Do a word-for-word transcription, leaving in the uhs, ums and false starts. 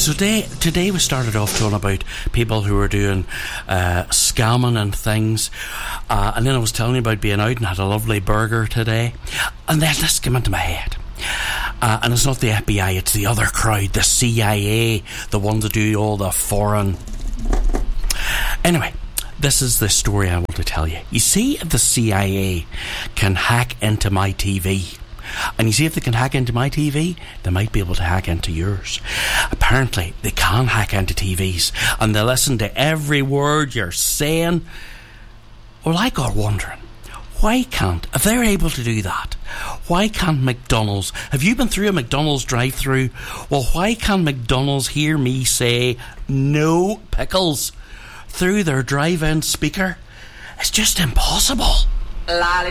So today, today we started off talking about people who were doing uh, scamming and things, uh, and then I was telling you about being out and had a lovely burger today, and then this came into my head. Uh, and it's not the F B I, it's the other crowd, the C I A, the ones that do all the foreign... Anyway, this is the story I want to tell you. You see, if the C I A can hack into my T V, and you see if they can hack into my T V, they might be able to hack into yours. Apparently, they can hack into T Vs, and they listen to every word you're saying. Well, I got wondering, why can't, if they're able to do that, why can't McDonald's, have you been through a McDonald's drive-through? Well, why can't McDonald's hear me say no pickles through their drive-in speaker? It's just impossible. Lollipop.